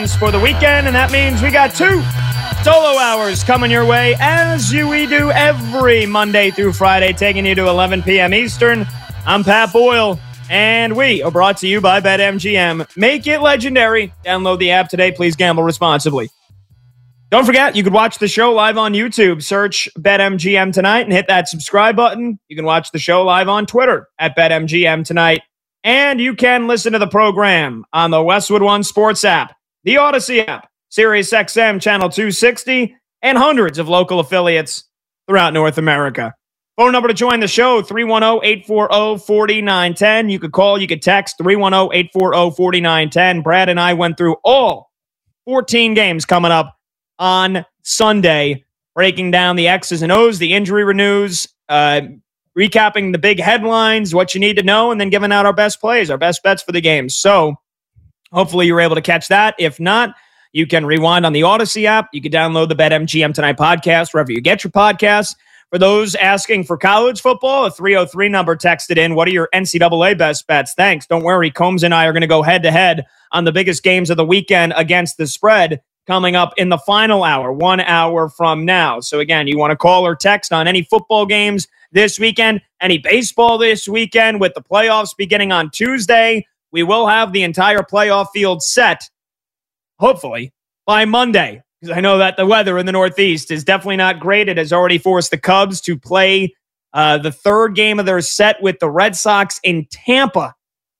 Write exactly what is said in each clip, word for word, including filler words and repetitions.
For the weekend, and that means we got two solo hours coming your way as you, we do every Monday through Friday, taking you to eleven p.m. Eastern. I'm Pat Boyle, and we are brought to you by BetMGM. Make it legendary. Download the app today. Please gamble responsibly. Don't forget, you can watch the show live on YouTube. Search BetMGM Tonight and hit that subscribe button. You can watch the show live on Twitter at BetMGM Tonight. And you can listen to the program on the Westwood One Sports app, the Odyssey app, Sirius X M Channel two sixty, and hundreds of local affiliates throughout North America. Phone number to join the show, three one zero, eight four zero, four nine one zero. You could call, you could text, three one zero, eight four zero, four nine one zero. Brad and I went through all fourteen games coming up on Sunday, breaking down the X's and O's, the injury renews, uh, recapping the big headlines, what you need to know, and then giving out our best plays, our best bets for the game. So hopefully you were able to catch that. If not, you can rewind on the Odyssey app. You can download the BetMGM Tonight podcast wherever you get your podcasts. For those asking for college football, a three oh three number texted in. What are your N C double A best bets? Thanks. Don't worry. Combs and I are going to go head-to-head on the biggest games of the weekend against the spread coming up in the final hour, one hour from now. So again, you want to call or text on any football games this weekend, any baseball this weekend with the playoffs beginning on Tuesday. We will have the entire playoff field set, hopefully, by Monday. Because I know that the weather in the Northeast is definitely not great. It has already forced the Cubs to play uh, the third game of their set with the Red Sox in Tampa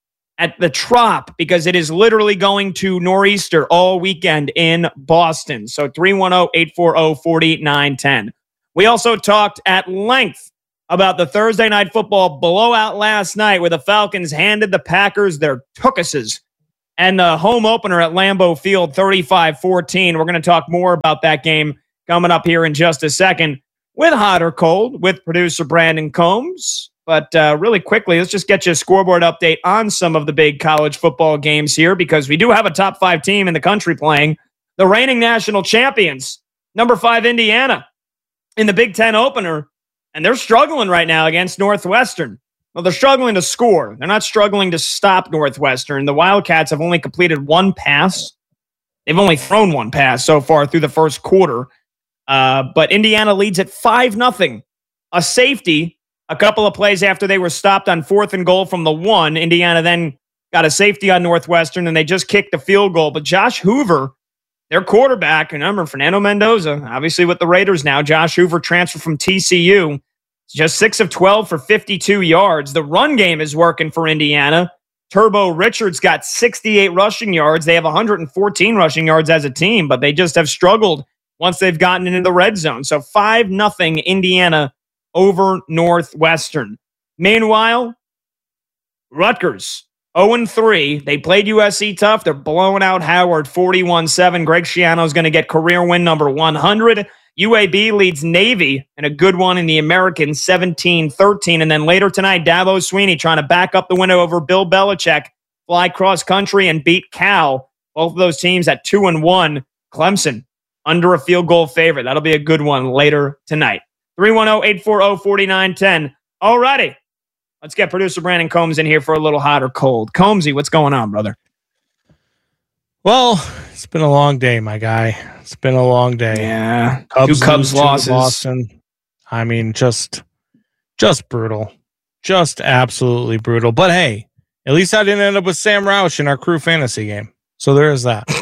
at the Trop, because it is literally going to nor'easter all weekend in Boston. So three one zero, eight four zero, four nine one zero. We also talked at length about the Thursday Night Football blowout last night where the Falcons handed the Packers their tookuses and the home opener at Lambeau Field thirty-five fourteen. We're going to talk more about that game coming up here in just a second with Hot or Cold with producer Brandon Combs. But uh, really quickly, let's just get you a scoreboard update on some of the big college football games here, because we do have a top five team in the country playing. The reigning national champions, number five Indiana, in the Big Ten opener. And they're struggling right now against Northwestern. Well, they're struggling to score. They're not struggling to stop Northwestern. The Wildcats have only completed one pass. They've only thrown one pass so far through the first quarter. Uh, but Indiana leads at five nothing. A safety, a couple of plays after they were stopped on fourth and goal from the one. Indiana then got a safety on Northwestern, and they just kicked the field goal. But Josh Hoover, their quarterback, remember, Fernando Mendoza, obviously with the Raiders now. Josh Hoover transferred from T C U. Just six of twelve for fifty-two yards. The run game is working for Indiana. Turbo Richards got sixty-eight rushing yards. They have one hundred fourteen rushing yards as a team, but they just have struggled once they've gotten into the red zone. So five nothing Indiana over Northwestern. Meanwhile, Rutgers, oh and three. They played U S C tough. They're blowing out Howard forty-one seven. Greg Schiano is going to get career win number one hundred. U A B leads Navy, and a good one in the American, seventeen thirteen. And then later tonight, Dabo Swinney trying to back up the winner over Bill Belichick, fly cross country and beat Cal. Both of those teams at two and one. Clemson under a field goal favorite. That'll be a good one later tonight. three one zero, eight four zero, four nine one zero. Alrighty. Let's get producer Brandon Combs in here for a little hot or cold. Combsy, what's going on, brother? Well, it's been a long day, my guy. It's been a long day. Yeah. Cubs Two Cubs losses. Boston. I mean, just, just brutal. Just absolutely brutal. But hey, at least I didn't end up with Sam Roush in our crew fantasy game. So there is that.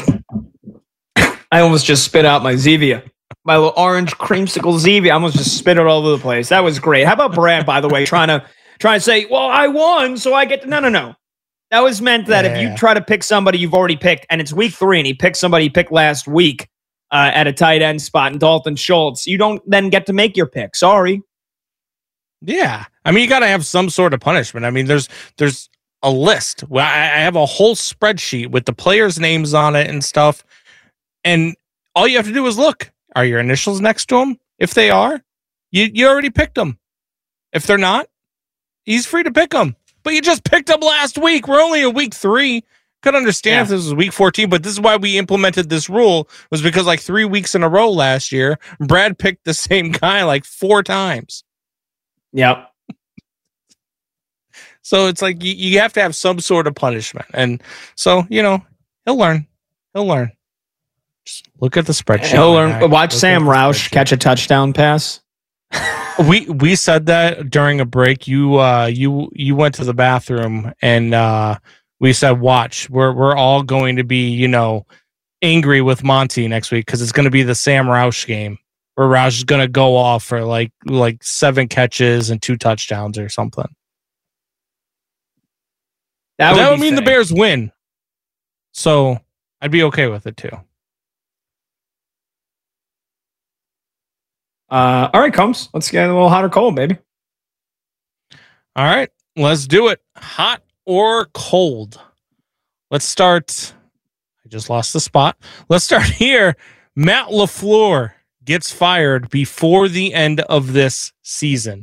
I almost just spit out my Zevia. My little orange creamsicle Zevia. I almost just spit it all over the place. That was great. How about Brad, by the way, trying to trying to say, well, I won, so I get to... No, no, no. That was meant that yeah. if you try to pick somebody you've already picked, and it's week three, and he picked somebody he picked last week uh, at a tight end spot, and Dalton Schultz, you don't then get to make your pick. Sorry. Yeah. I mean, you got to have some sort of punishment. I mean, there's there's a list. Well, I, I have a whole spreadsheet with the players' names on it and stuff, and all you have to do is look. Are your initials next to them? If they are, you, you already picked them. If they're not, he's free to pick them. But you just picked them last week. We're only in week three. Could understand yeah. if this was week fourteen, but this is why we implemented this rule, was because like three weeks in a row last year, Brad picked the same guy like four times. Yep. So it's like you, you have to have some sort of punishment. And so, you know, he'll learn. He'll learn. Just look at the spreadsheet. He'll learn. Watch Sam Roush catch a touchdown pass. we we said that during a break. You uh you you went to the bathroom and uh we said, watch, we're we're all going to be, you know, angry with Monty next week because it's going to be the Sam Roush game where Roush is going to go off for like like seven catches and two touchdowns or something. That would, that would mean the Bears win. So I'd be okay with it too. Uh, all right, Combs. Let's get a little hot or cold, baby. All right, let's do it. Hot or cold? Let's start. I just lost the spot. Let's start here. Matt LaFleur gets fired before the end of this season.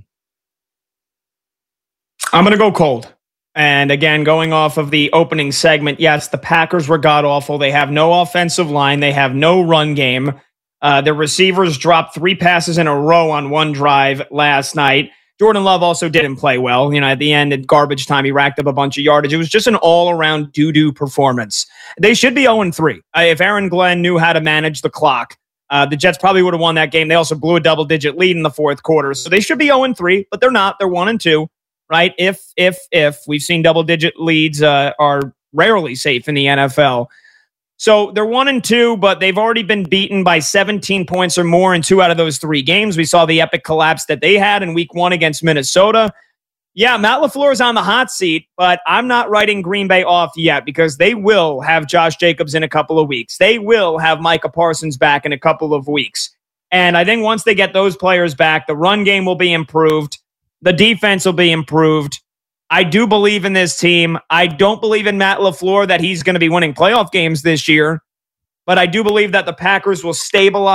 I'm going to go cold. And again, going off of the opening segment, yes, the Packers were god-awful. They have no offensive line. They have no run game. Uh, the receivers dropped three passes in a row on one drive last night. Jordan Love also didn't play well. You know, at the end, at garbage time, he racked up a bunch of yardage. It was just an all-around doo-doo performance. They should be oh and three. Uh, if Aaron Glenn knew how to manage the clock, uh, the Jets probably would have won that game. They also blew a double-digit lead in the fourth quarter. So they should be oh and three, but they're not. They're one and two, right? If, if, if. We've seen double-digit leads uh, are rarely safe in the N F L. So they're one and two, but they've already been beaten by seventeen points or more in two out of those three games. We saw the epic collapse that they had in week one against Minnesota. Yeah, Matt LaFleur is on the hot seat, but I'm not writing Green Bay off yet because they will have Josh Jacobs in a couple of weeks. They will have Micah Parsons back in a couple of weeks. And I think once they get those players back, the run game will be improved. The defense will be improved. I do believe in this team. I don't believe in Matt LaFleur that he's going to be winning playoff games this year, but I do believe that the Packers will stabilize